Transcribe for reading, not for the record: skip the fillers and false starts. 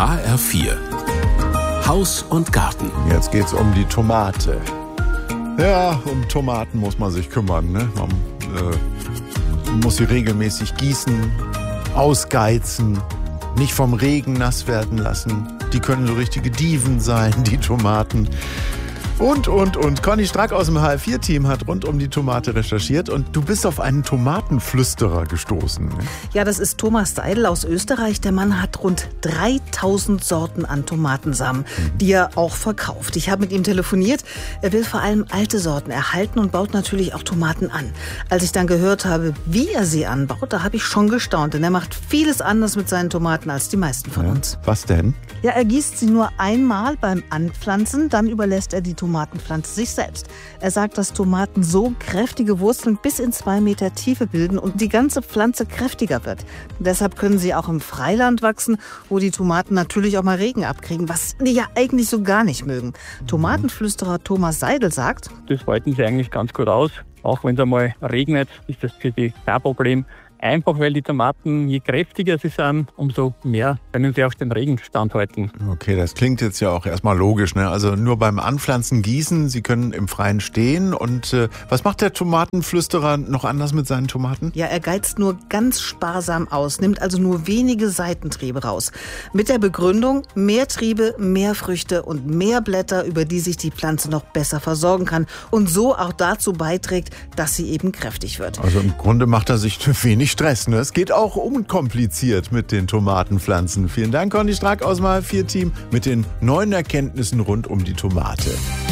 HR4 Haus und Garten. Jetzt geht's um die Tomate. Ja, um Tomaten muss man sich kümmern, ne? Man muss sie regelmäßig gießen, ausgeizen, nicht vom Regen nass werden lassen. Die können so richtige Diven sein, die Tomaten. Und. Conny Strack aus dem HR4-Team hat rund um die Tomate recherchiert und du bist auf einen Tomatenflüsterer gestoßen. Ne? Ja, das ist Thomas Seidel aus Österreich. Der Mann hat rund 3000 Sorten an Tomatensamen, die er auch verkauft. Ich habe mit ihm telefoniert. Er will vor allem alte Sorten erhalten und baut natürlich auch Tomaten an. Als ich dann gehört habe, wie er sie anbaut, da habe ich schon gestaunt. Denn er macht vieles anders mit seinen Tomaten als die meisten von uns. Was denn? Ja, er gießt sie nur einmal beim Anpflanzen, dann überlässt er die Tomatenpflanze sich selbst. Er sagt, dass Tomaten so kräftige Wurzeln bis in 2 Meter Tiefe bilden und die ganze Pflanze kräftiger wird. Deshalb können sie auch im Freiland wachsen, wo die Tomaten natürlich auch mal Regen abkriegen, was die ja eigentlich so gar nicht mögen. Tomatenflüsterer Thomas Seidel sagt: Das halten sie eigentlich ganz gut aus. Auch wenn es einmal regnet, ist das für die kein Problem. Einfach weil die Tomaten, je kräftiger sie sind, umso mehr können sie auch den Regen standhalten. Okay, das klingt jetzt ja auch erstmal logisch, ne? Also nur beim Anpflanzen gießen, sie können im Freien stehen. Und was macht der Tomatenflüsterer noch anders mit seinen Tomaten? Ja, er geizt nur ganz sparsam aus, nimmt also nur wenige Seitentriebe raus. Mit der Begründung, mehr Triebe, mehr Früchte und mehr Blätter, über die sich die Pflanze noch besser versorgen kann und so auch dazu beiträgt, dass sie eben kräftig wird. Also im Grunde macht er sich wenig Stress, ne? Es geht auch unkompliziert mit den Tomatenpflanzen. Vielen Dank, Conny Strack aus dem HR4-Team mit den neuen Erkenntnissen rund um die Tomate.